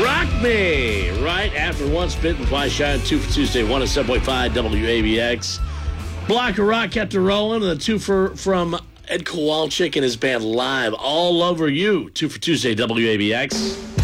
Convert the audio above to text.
Rock Me right after Once Bitten, Twice Shy, and 2 for Tuesday, 1 at 7.5 WABX. Block of Rock kept it rolling, and the 2 from Ed Kowalczyk and his band Live, All Over You, 2 for Tuesday, WABX.